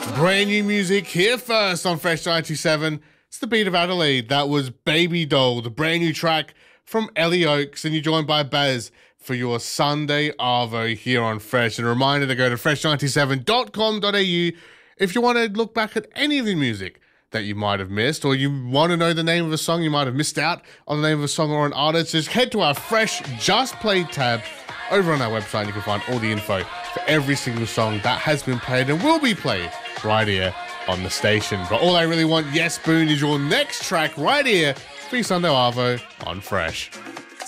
Brand new music here first on Fresh 97. It's the beat of Adelaide. That was Baby Doll, the brand new track from Ellie Oaks, and you're joined by Baz for your Sunday Arvo here on Fresh. And a reminder to go to fresh97.com.au if you want to look back at any of the music that you might have missed, or you want to know the name of a song you might have missed out on the name of a song or an artist. Just head to our Fresh Just Played tab over on our website. You can find all the info for every single song that has been played and will be played right here on the station. But all I really want, Yes Boone, is your next track right here for your Sunday Arvo on Fresh.